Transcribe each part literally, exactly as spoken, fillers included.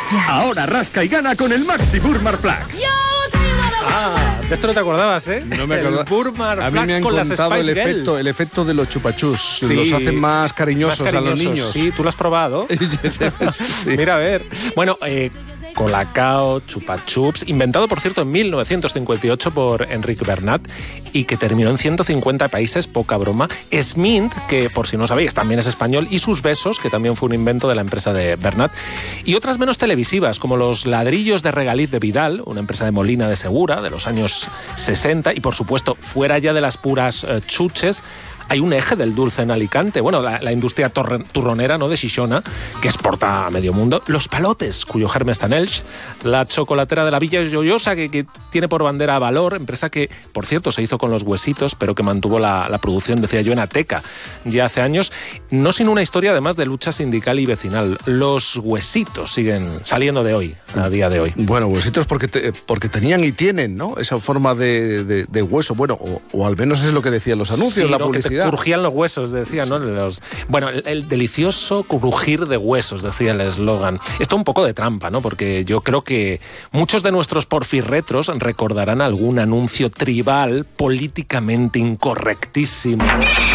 Ahora rasca y gana con el Maxi Burmar Flax. Ah, de esto no te acordabas, ¿eh? No me acordaba. El Burmar A mí Flax me han con las contado el Spice efecto, Girls. el efecto de los chupachus. Sí. Los hacen más cariñosos, Más cariñosos. a los niños. Sí, tú lo has probado. Sí. Mira, a ver. Bueno, eh, Colacao, Chupa Chups, inventado, por cierto, en mil novecientos cincuenta y ocho por Enric Bernat y que terminó en ciento cincuenta países, poca broma. Smint, que por si no sabéis, también es español, y sus besos, que también fue un invento de la empresa de Bernat. Y otras menos televisivas, como los ladrillos de regaliz de Vidal, una empresa de Molina de Segura, de los años sesenta, y por supuesto, fuera ya de las puras eh, chuches, hay un eje del dulce en Alicante. Bueno, la, la industria torre, turronera, ¿no?, de Xixona, que exporta a medio mundo. Los palotes, cuyo germen está en Elx. La chocolatera de la Villa Joyosa, que, que tiene por bandera Valor, empresa que, por cierto, se hizo con los huesitos, pero que mantuvo la, la producción, decía yo, en Ateca ya hace años. No sin una historia, además, de lucha sindical y vecinal. Los huesitos siguen saliendo de hoy, a día de hoy. Bueno, huesitos porque, te, porque tenían y tienen, ¿no?, esa forma de, de, de hueso. Bueno, o, o al menos es lo que decían los anuncios, sí, la ¿no?, publicidad. Crujían los huesos, decía, ¿no? Los, bueno, el, el delicioso crujir de huesos, decía el eslogan. Esto un poco de trampa, ¿no? Porque yo creo que muchos de nuestros porfirretros recordarán algún anuncio tribal políticamente incorrectísimo.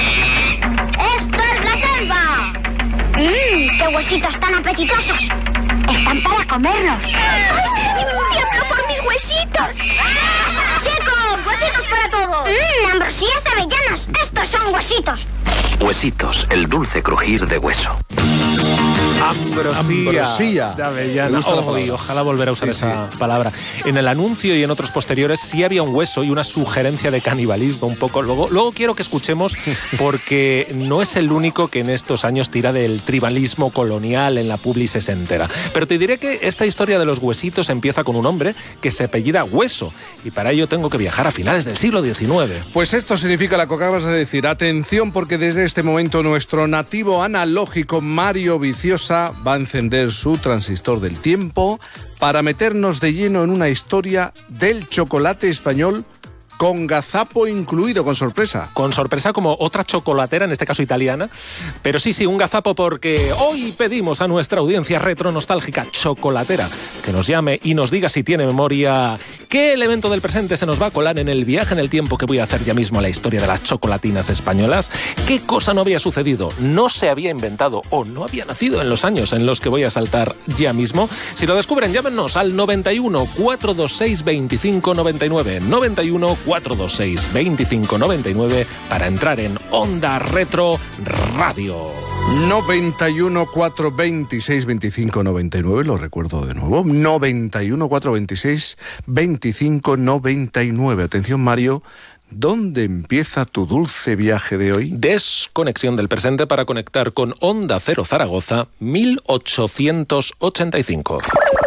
¡Esto es la selva! ¡Mmm! ¡Qué huesitos tan apetitosos! ¡Están para comerlos! ¡Ay! ¡Tiemblo por mis huesitos! ¡Chicos! ¡Huesitos para todos! ¡Mmm! ¡Ambrosías de avellanas! ¡Estos son huesitos! Huesitos, el dulce crujir de hueso. Ambrosía, Ambrosía. de avellana. Me gusta la Oh, palabra. y ojalá volver a usar Sí, esa sí. palabra. En el anuncio y en otros posteriores sí había un hueso y una sugerencia de canibalismo un poco. Luego, luego quiero que escuchemos, porque no es el único que en estos años tira del tribalismo colonial en la publi sesentera. Pero te diré que esta historia de los huesitos empieza con un hombre que se apellida Hueso, y para ello tengo que viajar a finales del siglo diecinueve. Pues esto significa lo que acabas de decir. Atención, porque desde este momento nuestro nativo analógico Mario Viciosa va a encender su transistor del tiempo para meternos de lleno en una historia del chocolate español con gazapo incluido, con sorpresa. Con sorpresa, como otra chocolatera, en este caso italiana. Pero sí, sí, un gazapo, porque hoy pedimos a nuestra audiencia retro nostálgica chocolatera que nos llame y nos diga, si tiene memoria, qué elemento del presente se nos va a colar en el viaje en el tiempo que voy a hacer ya mismo a la historia de las chocolatinas españolas. ¿Qué cosa no había sucedido, no se había inventado o no había nacido en los años en los que voy a saltar ya mismo? Si lo descubren, llámenos al noventa y uno, cuatrocientos veintiséis, veinticinco noventa y nueve, noventa y uno, cuatrocientos veintiséis, veinticinco noventa y nueve para entrar en Onda Retro Radio. noventa y uno, cuatrocientos veintiséis, veinticinco noventa y nueve, lo recuerdo de nuevo. noventa y uno, cuatrocientos veintiséis, veinticinco noventa y nueve. Atención, Mario, ¿dónde empieza tu dulce viaje de hoy? Desconexión del presente para conectar con Onda Cero Zaragoza, mil ochocientos ochenta y cinco.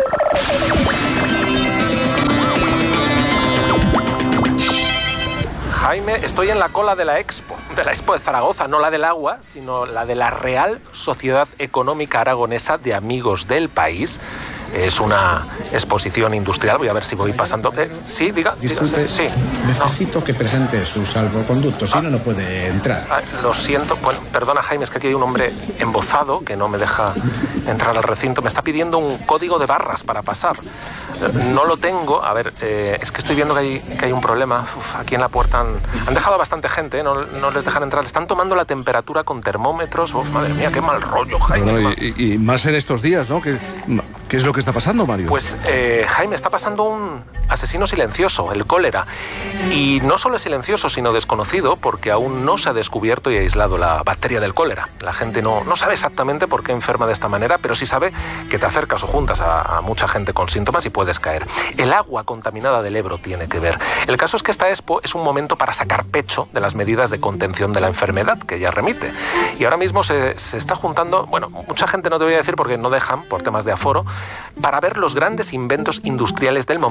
Jaime, estoy en la cola de la Expo, de la Expo de Zaragoza, no la del agua, sino la de la Real Sociedad Económica Aragonesa de Amigos del País. Es una exposición industrial, voy a ver si voy pasando. Eh, sí, diga. Disculpe, diga, sí. necesito No. que presente su salvoconducto, si Ah. no, no puede entrar. Ah, lo siento, bueno, perdona, Jaime, es que aquí hay un hombre embozado que no me deja entrar al recinto. Me está pidiendo un código de barras para pasar. Eh, No lo tengo. A ver, eh, es que estoy viendo que hay, que hay un problema. Uf, aquí en la puerta han, han dejado a bastante gente, ¿eh? no, no les dejan entrar. Están tomando la temperatura con termómetros. Uf, madre mía, qué mal rollo, Jaime. Bueno, qué mal- y, y- y más en estos días, ¿no? ¿Qué, qué es lo que está pasando, Mario? Pues, eh, Jaime, está pasando un asesino silencioso, el cólera. Y no solo es silencioso, sino desconocido, porque aún no se ha descubierto y aislado la bacteria del cólera. La gente no, no sabe exactamente por qué enferma de esta manera, pero sí sabe que te acercas o juntas a, a mucha gente con síntomas y puedes caer. El agua contaminada del Ebro tiene que ver. El caso es que esta expo es un momento para sacar pecho de las medidas de contención de la enfermedad, que ya remite. Y ahora mismo se, se está juntando, bueno, mucha gente no te voy a decir porque no dejan, por temas de aforo, para ver los grandes inventos industriales del momento en esta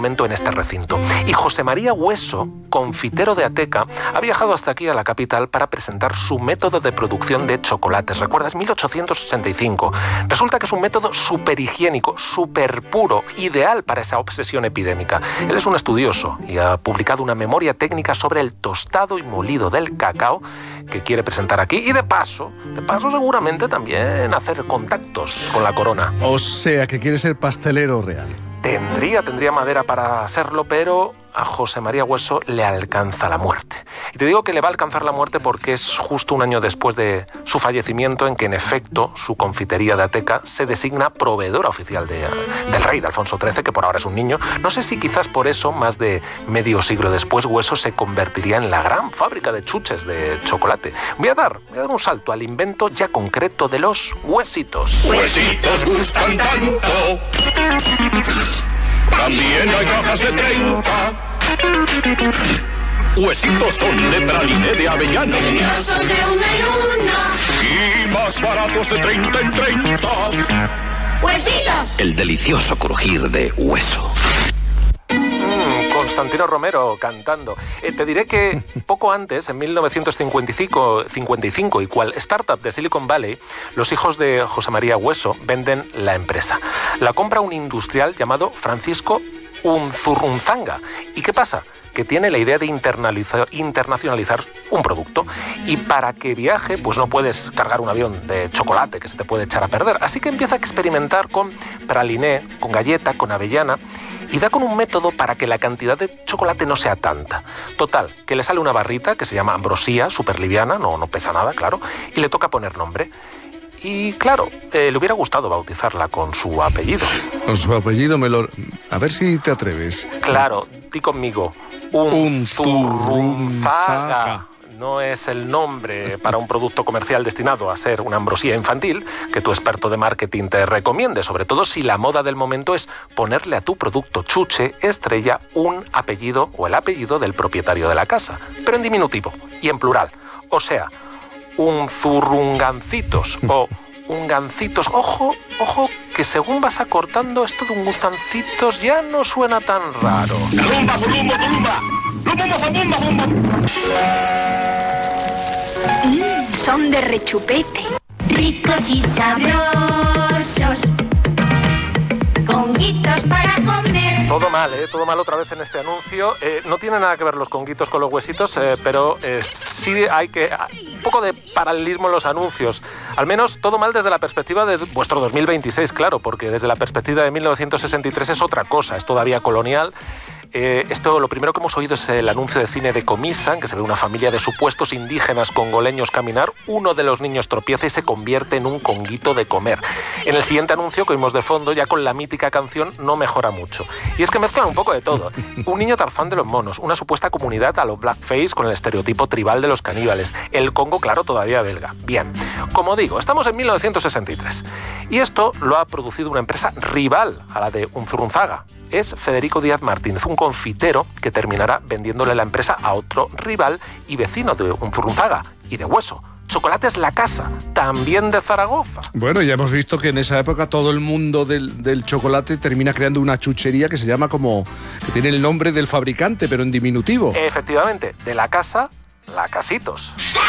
este recinto. Y José María Hueso, confitero de Ateca, ha viajado hasta aquí a la capital para presentar su método de producción de chocolates. ¿Recuerdas? mil ochocientos sesenta y cinco. Resulta que es un método súper higiénico, súper puro, ideal para esa obsesión epidémica. Él es un estudioso y ha publicado una memoria técnica sobre el tostado y molido del cacao que quiere presentar aquí y de paso, de paso seguramente también hacer contactos con la corona. O sea, que quiere ser pastelero real. Tendría, tendría madera para hacerlo, pero a José María Hueso le alcanza la muerte. Y te digo que le va a alcanzar la muerte porque es justo un año después de su fallecimiento en que, en efecto, su confitería de Ateca se designa proveedora oficial de, del rey, de Alfonso trece, que por ahora es un niño. No sé si quizás por eso, más de medio siglo después, Hueso se convertiría en la gran fábrica de chuches de chocolate. Voy a dar, voy a dar un salto al invento ya concreto de los huesitos. Huesitos gustan tanto. También hay cajas de treinta. Huesitos son de praliné de avellana. Son de una en una. Y más baratos de treinta en treinta. ¡Huesitos! El delicioso crujir de hueso. Mm, Constantino Romero cantando. Eh, te diré que poco antes, en mil novecientos cincuenta y cinco, cincuenta y cinco, y cual startup de Silicon Valley, los hijos de José María Hueso venden la empresa. La compra un industrial llamado Francisco Unzurrunzaga. ¿Y qué pasa? Que tiene la idea de internaliza- internacionalizar un producto. Y para que viaje, pues no puedes cargar un avión de chocolate que se te puede echar a perder. Así que empieza a experimentar con praliné, con galleta, con avellana, y da con un método para que la cantidad de chocolate no sea tanta. Total, que le sale una barrita que se llama Ambrosía, súper liviana, no, no pesa nada, claro, y le toca poner nombre. Y claro, eh, le hubiera gustado bautizarla con su apellido. Con su apellido me lo... A ver si te atreves. Claro, di conmigo. Unzurrunzaga. No es el nombre para un producto comercial destinado a ser una ambrosía infantil que tu experto de marketing te recomiende, sobre todo si la moda del momento es ponerle a tu producto chuche estrella un apellido o el apellido del propietario de la casa, pero en diminutivo y en plural. O sea, unzurrungancitos o ungancitos. Ojo, ojo, que según vas acortando esto de ungancitos ya no suena tan raro. Lumba, lumba, lumba. Lumba, lumba, lumba. Mm, son de rechupete. Ricos y sabrosos. Conguitos para comer. Todo mal, ¿eh? Todo mal otra vez en este anuncio. Eh, no tiene nada que ver los conguitos con los huesitos, eh, pero eh, sí hay que... un poco de paralelismo en los anuncios. Al menos todo mal desde la perspectiva de vuestro dos mil veintiséis, claro, porque desde la perspectiva de mil novecientos sesenta y tres es otra cosa, es todavía colonial. Eh, esto, lo primero que hemos oído es el anuncio de cine de Comisa, en que se ve una familia de supuestos indígenas congoleños caminar, uno de los niños tropieza y se convierte en un conguito de comer. En el siguiente anuncio que oímos de fondo, ya con la mítica canción, no mejora mucho. Y es que mezclan un poco de todo. Un niño Tarzán de los monos, una supuesta comunidad a lo blackface con el estereotipo tribal de los caníbales, el Congo, claro, todavía belga. Bien, como digo, estamos en mil novecientos sesenta y tres. Y esto lo ha producido una empresa rival a la de Unzurrunzaga. Es Federico Díaz Martínez, un confitero que terminará vendiéndole la empresa a otro rival y vecino de Unzurrunzaga y de Hueso. Chocolates La Casa, también de Zaragoza. Bueno, ya hemos visto que en esa época todo el mundo del, del chocolate termina creando una chuchería que se llama como... que tiene el nombre del fabricante, pero en diminutivo. Efectivamente, de La Casa, La Casitos.